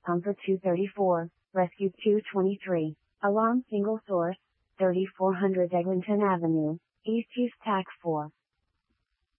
Pumper 234, Rescue 223, Alarm Single Source, 3400 Eglinton Avenue, East Use TAC 4.